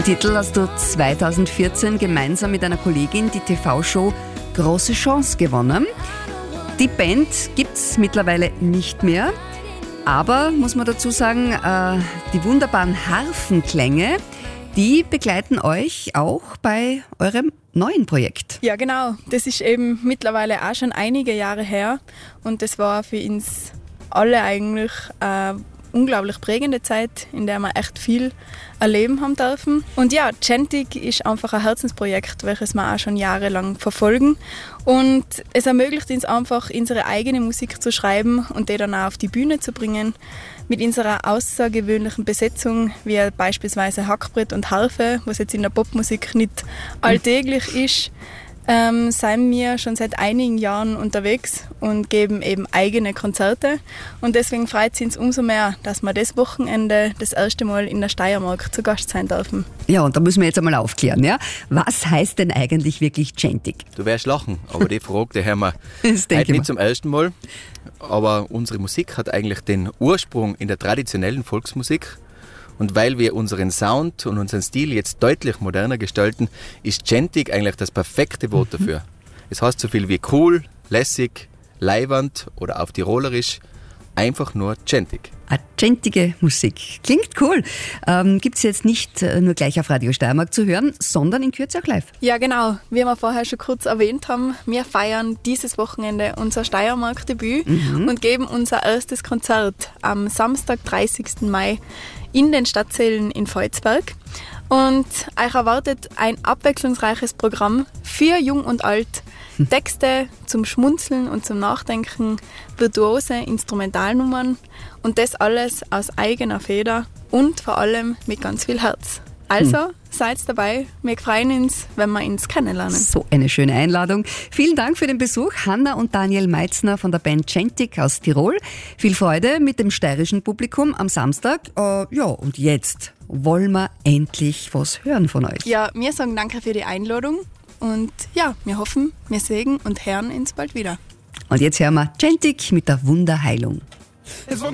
Titel hast du 2014 gemeinsam mit einer Kollegin die TV-Show Große Chance gewonnen. Die Band gibt's mittlerweile nicht mehr, aber, muss man dazu sagen, die wunderbaren Harfenklänge, die begleiten euch auch bei eurem neuen Projekt. Ja, genau. Das ist eben mittlerweile auch schon einige Jahre her und das war für uns alle eigentlich unglaublich prägende Zeit, in der wir echt viel erleben haben dürfen. Und ja, Chantic ist einfach ein Herzensprojekt, welches wir auch schon jahrelang verfolgen. Und es ermöglicht uns einfach, unsere eigene Musik zu schreiben und die dann auch auf die Bühne zu bringen. Mit unserer außergewöhnlichen Besetzung, wie beispielsweise Hackbrett und Harfe, was jetzt in der Popmusik nicht alltäglich ist, sind wir schon seit einigen Jahren unterwegs und geben eben eigene Konzerte. Und deswegen freut es uns umso mehr, dass wir das Wochenende das erste Mal in der Steiermark zu Gast sein dürfen. Ja, und da müssen wir jetzt einmal aufklären, ja? Was heißt denn eigentlich wirklich Chantic? Du wirst lachen, aber die Frage, die haben wir heute nicht zum ersten Mal. Aber unsere Musik hat eigentlich den Ursprung in der traditionellen Volksmusik. Und weil wir unseren Sound und unseren Stil jetzt deutlich moderner gestalten, ist Chantic eigentlich das perfekte Wort dafür. Es heißt so viel wie cool, lässig, leiwand oder auf Tirolerisch einfach nur Chantic. Eine chantige Musik. Klingt cool. Gibt es jetzt nicht nur gleich auf Radio Steiermark zu hören, sondern in Kürze auch live? Ja, genau. Wie wir vorher schon kurz erwähnt haben, wir feiern dieses Wochenende unser Steiermark-Debüt und geben unser erstes Konzert am Samstag, 30. Mai in den Stadtsälen in Volzberg. Und euch erwartet ein abwechslungsreiches Programm für Jung und Alt. Texte zum Schmunzeln und zum Nachdenken, virtuose Instrumentalnummern und das alles aus eigener Feder und vor allem mit ganz viel Herz. Also seid dabei, wir freuen uns, wenn wir uns kennenlernen. So eine schöne Einladung. Vielen Dank für den Besuch, Hanna und Daniel Meitzner von der Band Chantic aus Tirol. Viel Freude mit dem steirischen Publikum am Samstag. Ja, und jetzt wollen wir endlich was hören von euch. Ja, wir sagen danke für die Einladung. Und ja, wir hoffen, wir sehen und hören uns bald wieder. Und jetzt hören wir Chantic mit der Wunderheilung.